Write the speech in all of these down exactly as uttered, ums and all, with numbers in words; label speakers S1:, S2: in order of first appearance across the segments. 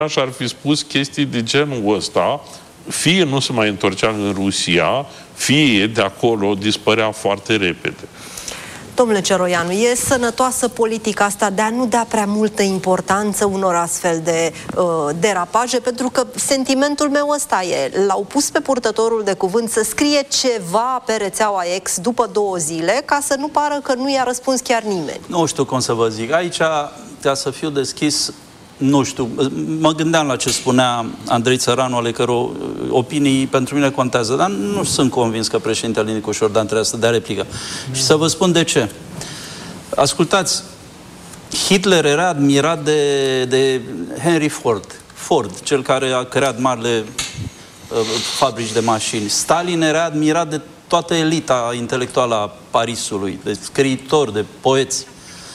S1: și ar fi spus chestii de genul ăsta, fie nu se mai întorcea în Rusia, fie de acolo dispărea foarte repede.
S2: Domnule Ceroianu, e sănătoasă politica asta de a nu da prea multă importanță unor astfel de uh, derapaje, pentru că sentimentul meu ăsta e, l-au pus pe purtătorul de cuvânt să scrie ceva pe rețeaua X după două zile, ca să nu pară că nu i-a răspuns chiar nimeni.
S3: Nu știu cum să vă zic. Aici, ca să fiu deschis, nu știu, mă gândeam la ce spunea Andrei Țăranu, ale căror opinii pentru mine contează, dar nu sunt convins că președintele Nicu Șordan trebuie să dea replică. Mm. Și să vă spun de ce. Ascultați, Hitler era admirat de, de Henry Ford, Ford, cel care a creat marile uh, fabrici de mașini. Stalin era admirat de toată elita intelectuală a Parisului, de scriitori, de poeți.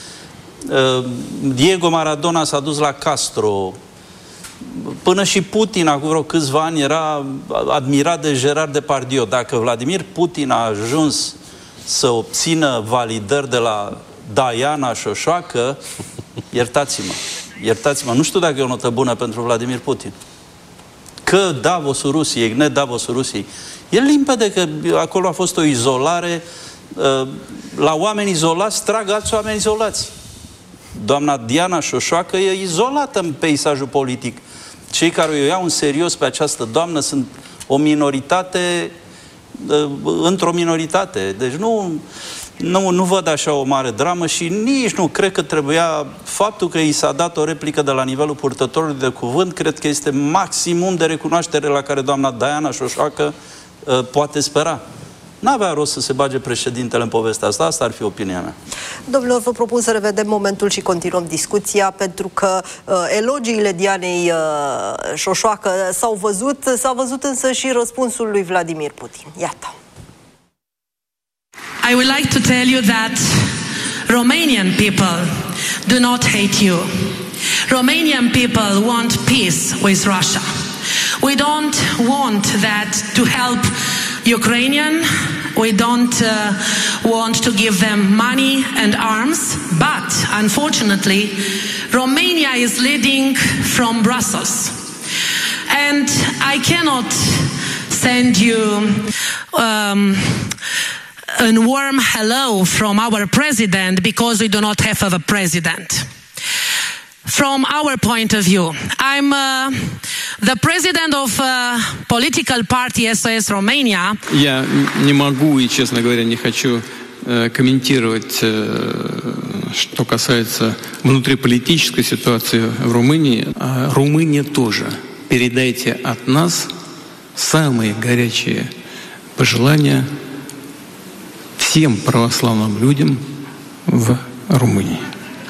S3: Diego Maradona s-a dus la Castro. Până și Putin, acum vreo câțiva ani, era admirat de Gerard Depardieu. Dacă Vladimir Putin a ajuns să obțină validări de la Diana Șoșoacă, iertați-mă, iertați-mă, nu știu dacă e o notă bună pentru Vladimir Putin. Că Davosul Rusiei, ne Davosul Rusiei, e limpede că acolo a fost o izolare. La oameni izolați trag alți oameni izolați. Doamna Diana Șoșoacă e izolată în peisajul politic. Cei care o iau în serios pe această doamnă sunt o minoritate într-o minoritate. Deci nu, nu, nu văd așa o mare dramă și nici nu cred că trebuia faptul că i s-a dat o replică de la nivelul purtătorului de cuvânt, cred că este maximum de recunoaștere la care doamna Diana Șoșoacă uh, poate spera. N-avea rost să se bage președintele în povestea asta, asta ar fi opinia mea.
S2: Domnilor, vă propun să revedem momentul și continuăm discuția, pentru că uh, elogiile Dianei uh, Șoșoacă s-au văzut, s-a văzut însă și răspunsul lui Vladimir Putin. Iată.
S4: I would like to tell you that Romanian people do not hate you. Romanian people want peace with Russia. We don't want that to help Ukrainian. We don't uh, want to give them money and arms, but unfortunately, Romania is leading from Brussels. And I cannot send you um, a warm hello from our president because we do not have a president. From our point of view, I'm uh, the president of a political party эс о эс Romania.
S5: Я не могу и, честно говоря, не хочу э, комментировать, э, что касается внутриполитической ситуации в Румынии. А Румыния тоже. Передайте от нас самые горячие пожелания всем православным людям в Румынии.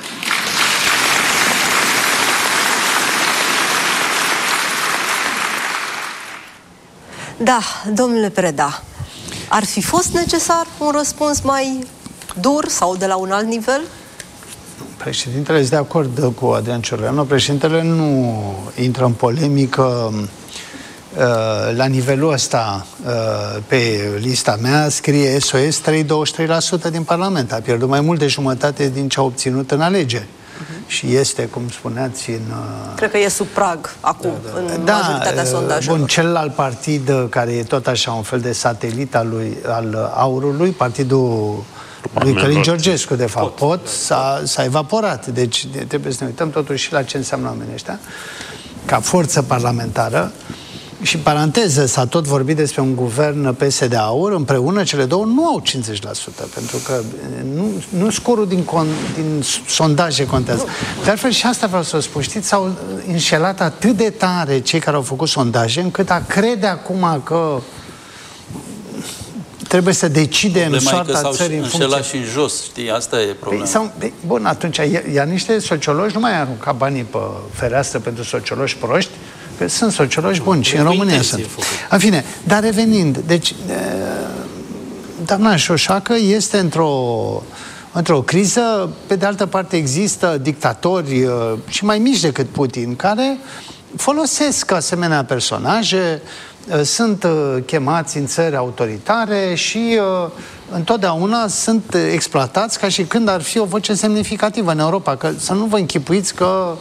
S2: Da, domnule Preda, ar fi fost necesar un răspuns mai dur sau de la un alt nivel?
S6: Președintele este de acord cu Adrian Cioroianu. Președintele nu intră în polemică. La nivelul ăsta, pe lista mea, scrie S O S trei virgulă douăzeci și trei la sută din Parlament. A pierdut mai mult de jumătate din ce a obținut în alegeri. Uh-huh. Și este, cum spuneați, în...
S2: Cred că e sub prag acum, da, da. în da, majoritatea sondajelor.
S6: Bun, celălalt partid, care e tot așa un fel de satelit al, lui, al Aurului, partidul lui Călin Georgescu, de fapt, pot, s-a, s-a evaporat. Deci trebuie să ne uităm totuși și la ce înseamnă oamenii ăștia, ca forță parlamentară. Și, paranteză, s-a tot vorbit despre un guvern P S D-Aur, împreună cele două nu au cincizeci la sută, pentru că nu, nu scorul din, con, din sondaje contează. De altfel, și asta vreau să spun, știți, s-au înșelat atât de tare cei care au făcut sondaje, încât a crede acum că trebuie să decidem în soarta țării în funcție...
S3: și în jos, știi, asta e problema.
S6: Păi, sau, bun, atunci, iar niște sociologi nu mai arunca banii pe fereastră pentru sociologi proști, că sunt sociologi buni și în România sunt. În fine, dar revenind, deci doamna Șoșoacă este într-o într-o criză, pe de altă parte există dictatori și mai mici decât Putin, care folosesc asemenea personaje, sunt chemați în țări autoritare și întotdeauna sunt exploatați ca și când ar fi o voce semnificativă în Europa. Că să nu vă închipuiți că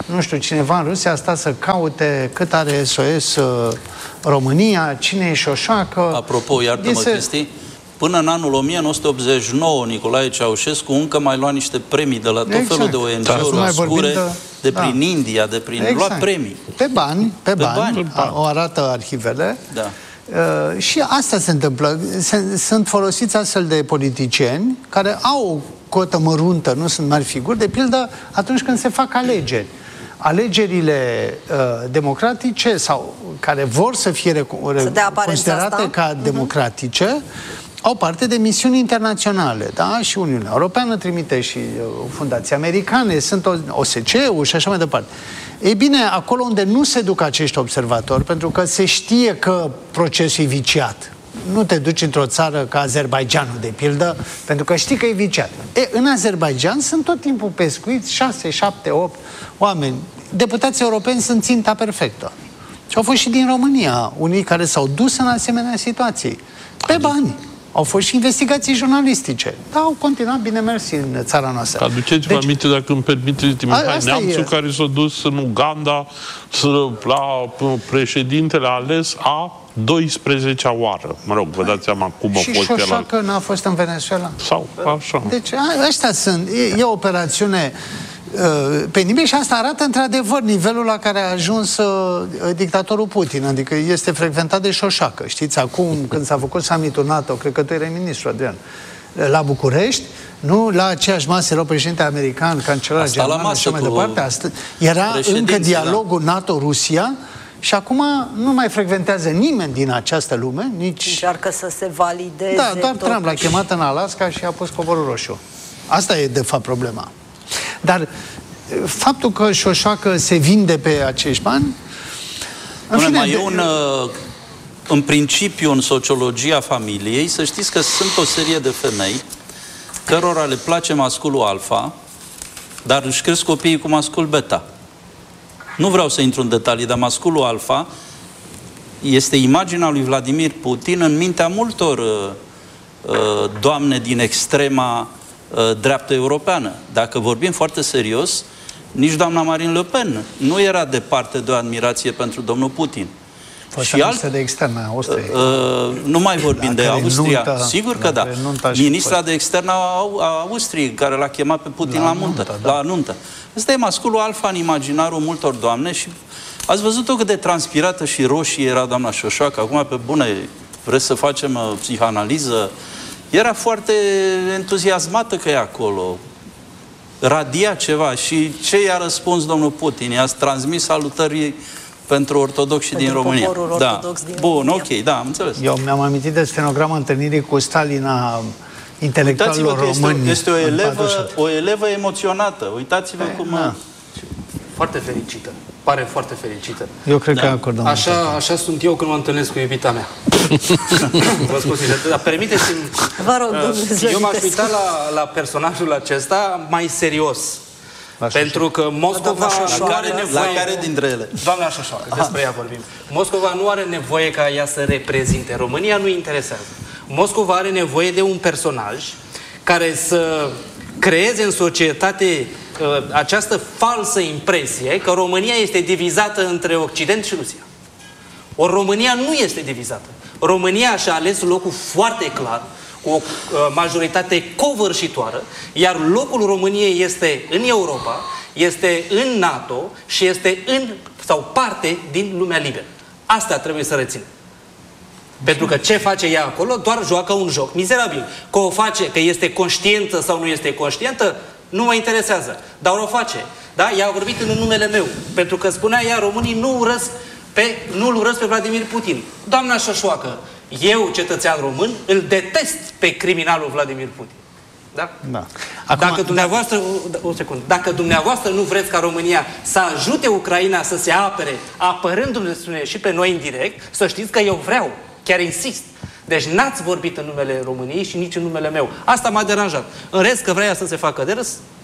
S6: nu știu, cineva în Rusia a stat să caute cât are S O S uh, România, cine e Șoșoacă.
S3: Apropo, iartă-mă,
S6: Este...
S3: Cristi, până în anul o mie nouă sute optzeci și nouă, Nicolae Ceaușescu încă mai lua niște premii de la tot exact. felul de O N G-uri da. obscure, de, de prin da. India, de prin... Exact. Luat premii.
S6: Pe bani, pe, pe bani,
S3: bani.
S6: A, o arată arhivele.
S3: Da.
S6: Uh, și asta se întâmplă. Se, sunt folosiți astfel de politicieni care au o cotă măruntă, nu sunt mari figuri, de pildă atunci când se fac alegeri. Alegerile uh, democratice sau care vor să fie să considerate asta. ca democratice uh-huh. au parte de misiuni internaționale, da? Și Uniunea Europeană trimite și uh, fundații americane, sunt O S C E-ul și așa mai departe. Ei bine, acolo unde nu se duc acești observatori, pentru că se știe că procesul e viciat. Nu te duci într-o țară ca Azerbaidjanul, de pildă, pentru că știi că e viciat. E, în Azerbaidjan sunt tot timpul pescuiți șase, șapte, opt oameni. Deputații europeni sunt ținta perfectă. Și au fost și din România unii care s-au dus în asemenea situații. Pe bani. Au fost și investigații jurnalistice. Dar au continuat bine mersi în țara noastră.
S1: Aduceți-vă deci, aminte, dacă îmi permiteți, Mihai Neamțu, e... care s-a dus în Uganda să, la președintele ales a doisprezecea oară. Mă rog, vă dați seama cum a fost el. Și
S6: Șoșoacă n-a fost în Venezuela?
S1: Sau așa.
S6: Deci ăștia sunt. E, e o operațiune uh, penibilă și asta arată într-adevăr nivelul la care a ajuns uh, dictatorul Putin. Adică este frecventat de Șoșoacă. Știți, acum când s-a făcut summitul NATO, cred că tu erai ministru, Adrian, la București, nu la aceeași masă erau președinte american, cancelar german și așa mai departe. Asta, era încă dialogul da. NATO-Rusia. Și acum nu mai frecventează nimeni din această lume, nici...
S2: Încearcă să se valideze...
S6: Da, doar Trump l-a chemat în Alaska și a pus covorul roșu. Asta e, de fapt, problema. Dar faptul că Șoșoacă se vinde pe acești bani...
S3: În fine, mai de... e un... În principiu, în sociologia familiei, să știți că sunt o serie de femei cărora le place masculul alfa, dar își cresc copiii cu mascul beta. Nu vreau să intru în detalii, dar masculul alfa este imaginea lui Vladimir Putin în mintea multor uh, uh, doamne din extrema uh, dreaptă europeană. Dacă vorbim foarte serios, nici doamna Marine Le Pen nu era departe de o admirație pentru domnul Putin.
S6: Și alt... de externă a Austriei.
S3: Uh, nu mai vorbim de Austria. Nunta, sigur că da. Ministra de externă a Austriei, care l-a chemat pe Putin la, la nuntă. nuntă da. La nuntă. Ăsta e masculul alfa în imaginarul multor doamne și ați văzut-o cât de transpirată și roșie era doamna Șoșoacă. Acum, pe bune, vreți să facem uh, psihanaliză? Era foarte entuziasmată că e acolo. Radia ceva. Și ce i-a răspuns domnul Putin? I-a transmis salutări pentru ortodoxi din România. Da. Din Bun, România. ok, da, am înțeles.
S6: Eu mi-am amintit de stenograma întâlnirii cu Stalin a intelectualilor români.
S3: Este o elevă, o elevă emoționată. Uitați-vă e, cum... Da.
S7: Foarte fericită. Pare foarte fericită.
S6: Eu cred
S7: da.
S6: că acordăm.
S7: Așa, așa sunt eu când mă întâlnesc cu iubita mea. Vă spun sincer. Dar permiteți-mi...
S2: Vă rog,
S7: uh, eu m-aș uita la, la personajul acesta mai serios. La Pentru că Moscova...
S3: La care, la care dintre ele?
S7: Doamna Șoșoacă, despre ea vorbim. Moscova nu are nevoie ca ea să reprezinte. România nu interesează. Moscova are nevoie de un personaj care să creeze în societate uh, această falsă impresie că România este divizată între Occident și Rusia. Ori România nu este divizată. România și-a ales locul foarte clar, cu o uh, majoritate covârșitoare, iar locul României este în Europa, este în NATO și este în, sau parte din lumea liberă. Asta trebuie să reținem. Pentru că ce face ea acolo doar joacă un joc mizerabil. Că o face, că este conștientă sau nu este conștientă, nu mă interesează. Dar o face. Da? Ea a vorbit în numele meu. Pentru că spunea ea, românii nu urăsc pe, nu-l urăsc pe Vladimir Putin. Doamna Șoșoacă, eu, cetățean român, îl detest pe criminalul Vladimir Putin. Da?
S6: Da. Acum,
S7: dacă dumneavoastră, o secundă, dacă dumneavoastră nu vreți ca România să ajute Ucraina să se apere, apărându-ne și pe noi indirect, să știți că eu vreau, chiar insist. Deci n-ați vorbit în numele României și nici în numele meu. Asta m-a deranjat. În rest, că vrea să se facă de râs,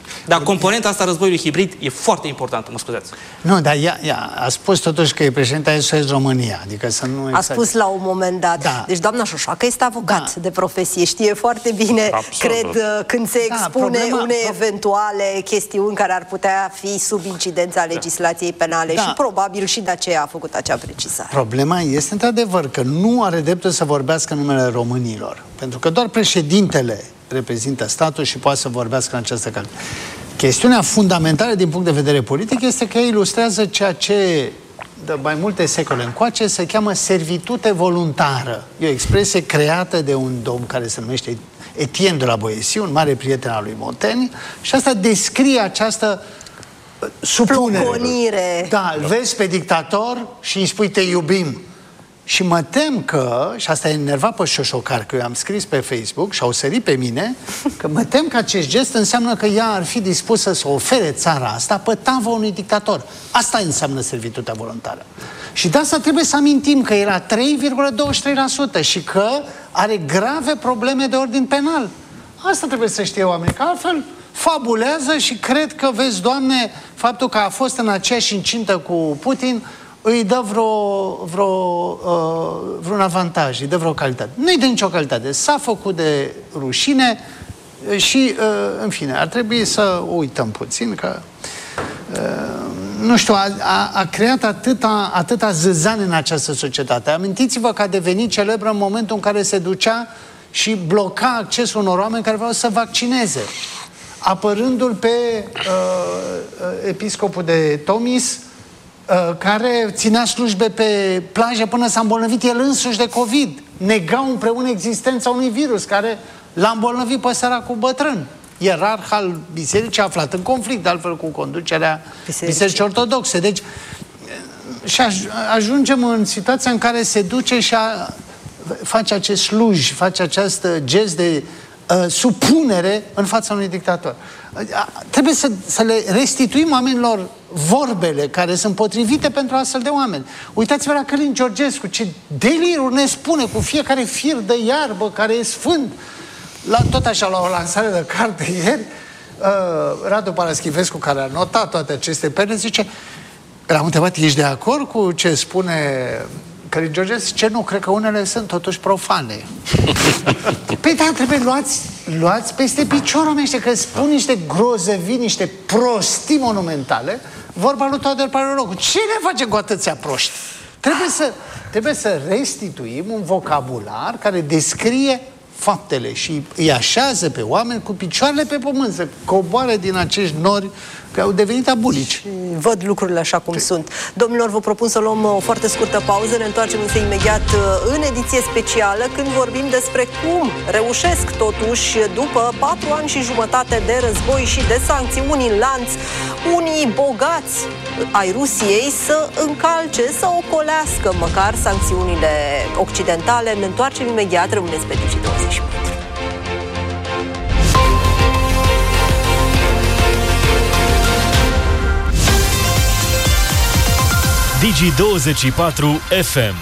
S7: Dar componenta asta războiului hibrid e foarte importantă, mă scuzați.
S6: Nu, dar ea, ea a spus totuși că e președinta S O S România, adică să nu...
S2: A spus la un moment dat. Da. Deci doamna Șoșoacă este avocat da. de profesie, știe foarte bine, absolut. cred, când se expune da, problema, unei eventuale chestiuni care ar putea fi sub incidența legislației penale da. și probabil și de aceea a făcut acea precizare.
S6: Problema este într-adevăr că nu are dreptul să vorbească în numele românilor, pentru că doar președintele reprezintă statul și poate să vorbească în această calitate. Chestiunea fundamentală din punct de vedere politic este că ilustrează ceea ce de mai multe secole încoace se cheamă servitute voluntară. E o expresie creată de un domn care se numește Etienne de la Boétie, un mare prieten al lui Montaigne, și asta descrie această supunere.
S2: Ploconire.
S6: Da, îl vezi pe dictator și îi spui te iubim. Și mă tem că, și asta e enervat pe Șoșocar, că eu am scris pe Facebook și au sărit pe mine, că mă tem că acest gest înseamnă că ea ar fi dispusă să ofere țara asta pe tavă unui dictator. Asta înseamnă servitutea voluntară. Și de asta trebuie să amintim că era trei virgulă douăzeci și trei la sută și că are grave probleme de ordin penal. Asta trebuie să știe oamenii, că altfel fabulează și cred că, vezi, Doamne, faptul că a fost în aceeași incintă cu Putin îi dă vreo, vreo, uh, vreun avantaj, îi dă vreo calitate. Nu-i dă nicio calitate. S-a făcut de rușine și, uh, în fine, ar trebui să uităm puțin că, uh, nu știu, a, a, a creat atâta, atâta zâzan în această societate. Amintiți-vă că a devenit celebră în momentul în care se ducea și bloca accesul unor oameni care vreau să vaccineze, apărându-l pe uh, episcopul de Tomis, care ținea slujbe pe plajă până s-a îmbolnăvit el însuși de COVID. Negau împreună existența unui virus care l-a îmbolnăvit pe săracul bătrân. Ierarh al bisericii, aflat în conflict, de altfel, cu conducerea Biserici. Bisericii Ortodoxe. Deci, și ajungem în situația în care se duce și a, face acest sluj, face acest gest de uh, supunere în fața unui dictator. Trebuie să, să le restituim oamenilor vorbele care sunt potrivite pentru astfel de oameni. Uitați-vă la Călin Georgescu, ce deliruri ne spune cu fiecare fir de iarbă care e sfânt. La, tot așa, la o lansare de carte ieri, uh, Radu Paraschivescu, care a notat toate aceste perne, zice, l-am întrebat, ești de acord cu ce spune Călin Georgescu? Ce nu, cred că unele sunt totuși profane. Păi da, trebuie luați, luați peste picior oamenii ăștia, că spun niște grozăvii, niște prostii monumentale. Vorba lui Teodor Paleologu. Ce ne face cu atâția proști? Trebuie să, trebuie să restituim un vocabular care descrie faptele și îi așează pe oameni cu picioarele pe pământ, să coboare din acești nori că au devenit abulici.
S2: Văd lucrurile așa cum Pe. sunt. Domnilor, vă propun să luăm o foarte scurtă pauză, ne întoarcem însă imediat în ediție specială, când vorbim despre cum reușesc totuși, după patru ani și jumătate de război și de sancțiuni în lanț, unii bogați ai Rusiei să încalce, să ocolească măcar sancțiunile occidentale. Ne întoarcem imediat, rămâneți pe Digi douăzeci și patru.
S8: Digi douăzeci și patru F M.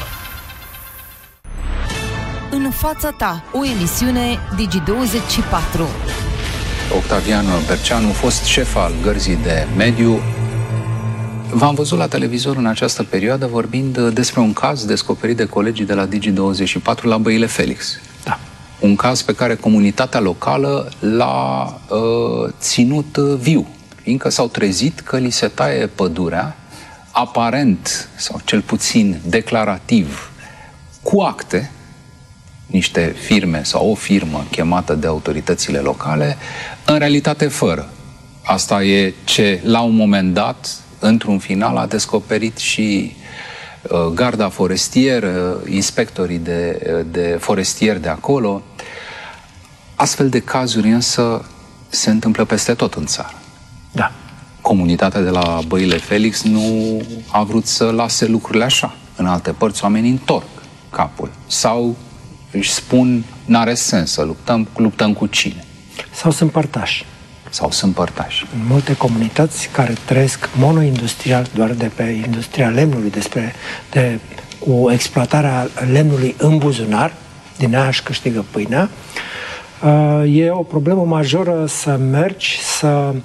S9: În fața ta, o emisiune Digi douăzeci și patru.
S10: Octavian Berceanu, fost șef al Gărzii de Mediu. V-am văzut la televizor în această perioadă vorbind despre un caz descoperit de colegii de la Digi douăzeci și patru la Băile Felix.
S6: Da.
S10: Un caz pe care comunitatea locală l-a uh, ținut viu, fiindcă s-au trezit că li se taie pădurea, aparent, sau cel puțin declarativ, cu acte, niște firme sau o firmă chemată de autoritățile locale, în realitate fără. Asta e ce, la un moment dat, într-un final, a descoperit și uh, garda forestieră, uh, inspectorii de, uh, de forestieri de acolo. Astfel de cazuri însă se întâmplă peste tot în țară.
S6: Da.
S10: Comunitatea de la Băile Felix nu a vrut să lase lucrurile așa. În alte părți oamenii întorc capul. Sau își spun, n-are sens să luptăm, luptăm cu cine?
S11: Sau sunt părtași.
S10: Sau sunt părtași.
S11: În multe comunități care trăiesc monoindustrial, doar de pe industria lemnului, despre, de, cu exploatarea lemnului în buzunar, din aia își câștigă pâinea, e o problemă majoră să mergi, să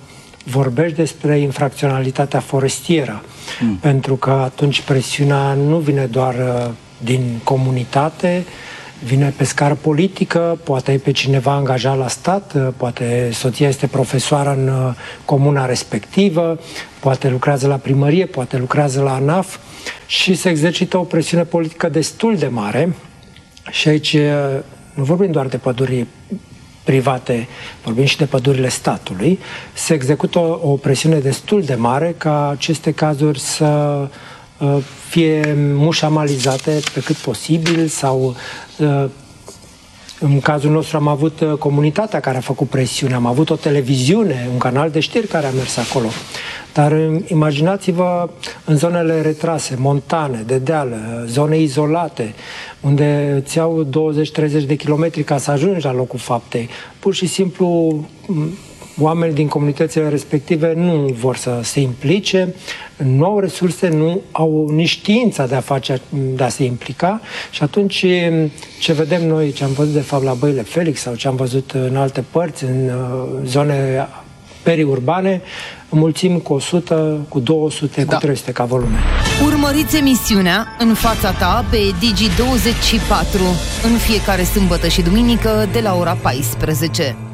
S11: vorbești despre infracționalitatea forestieră, mm. pentru că atunci presiunea nu vine doar din comunitate, vine pe scară politică, poate e pe cineva angajat la stat, poate soția este profesoară în comuna respectivă, poate lucrează la primărie, poate lucrează la ANAF și se exercită o presiune politică destul de mare. Și aici nu vorbim doar de păduri private, vorbim și de pădurile statului. Se execută o, o presiune destul de mare ca aceste cazuri să fie mușamalizate pe cât posibil sau în cazul nostru am avut comunitatea care a făcut presiune, am avut o televiziune, un canal de știri care a mers acolo. Dar imaginați-vă în zonele retrase, montane, de deal, zone izolate, unde îți iau douăzeci treizeci de kilometri ca să ajungi la locul faptei. Pur și simplu oamenii din comunitățile respective nu vor să se implice, nu au resurse, nu au nici știința de a, face, de a se implica și atunci ce vedem noi, ce am văzut de fapt la Băile Felix sau ce am văzut în alte părți, în zone periurbane, înmulțim cu o sută, cu două sute, da. cu trei sute ca volume.
S9: Urmăriți emisiunea În fața ta pe Digi douăzeci și patru în fiecare sâmbătă și duminică de la ora paisprezece.